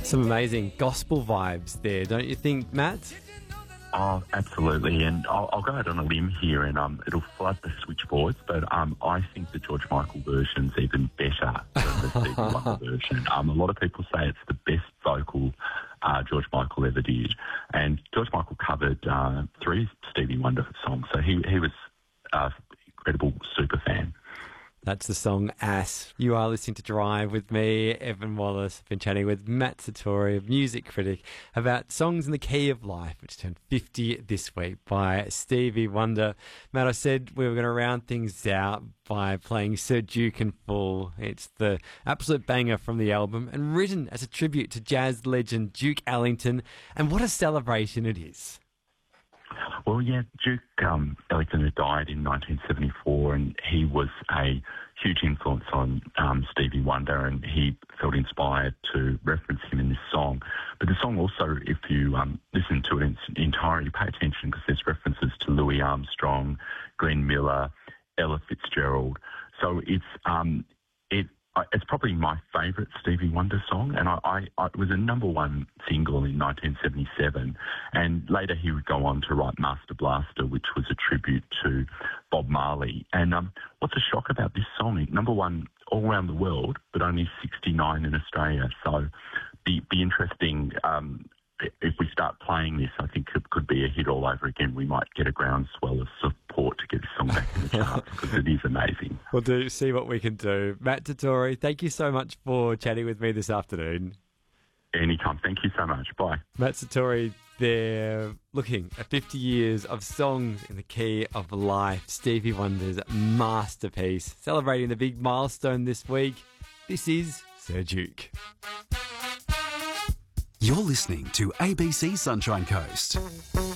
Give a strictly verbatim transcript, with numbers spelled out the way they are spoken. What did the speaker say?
Some amazing gospel vibes there, don't you think, Matt? Oh, absolutely. And I'll, I'll go out on a limb here and um, it'll flood the switchboards, but um, I think the George Michael version's even better than the Stevie Wonder version. Um, a lot of people say it's the best vocal uh, George Michael ever did. And George Michael covered uh, three Stevie Wonder songs, so he, he was an incredible super fan. That's the song Ass. You are listening to Drive with me, Evan Wallace. I've been chatting with Matt Satori, a music critic, about songs in the key of life, which turned fifty this week by Stevie Wonder. Matt, I said we were going to round things out by playing Sir Duke in full. It's the absolute banger from the album and written as a tribute to jazz legend Duke Ellington. And what a celebration it is. Well, yeah, Duke um, Ellington had died in nineteen seventy-four, and he was a huge influence on um, Stevie Wonder, and he felt inspired to reference him in this song. But the song also, if you um, listen to it in its entirety, pay attention because there's references to Louis Armstrong, Glenn Miller, Ella Fitzgerald. So it's um, it. It's probably my favourite Stevie Wonder song, and I, I, I, it was a number one single in nineteen seventy-seven, and later he would go on to write Master Blaster, which was a tribute to Bob Marley. And um, what's a shock about this song? Number one all around the world, but only sixty-nine in Australia. So be, be interesting. Um, if we start playing this, I think it could be a hit all over again. We might get a groundswell of support to get this song back in the charts because it is amazing. We'll do, see what we can do. Matt Satori, thank you so much for chatting with me this afternoon. Anytime. Thank you so much. Bye. Matt Satori, they're looking at fifty years of songs in the key of life. Stevie Wonder's masterpiece. Celebrating the big milestone this week. This is Sir Duke. You're listening to A B C Sunshine Coast.